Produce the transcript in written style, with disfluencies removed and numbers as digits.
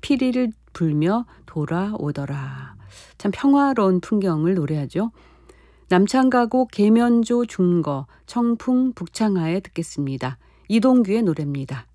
피리를 불며 돌아오더라. 참 평화로운 풍경을 노래하죠. 남창가곡 계면조 중거 청풍 북창하에 듣겠습니다. 이동규의 노래입니다.